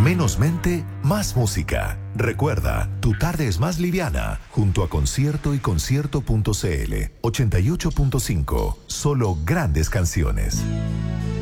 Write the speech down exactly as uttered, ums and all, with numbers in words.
Menos mente, más música. Recuerda, tu tarde es más liviana junto a Concierto y Concierto punto c l. ochenta y ocho punto cinco. Solo grandes canciones.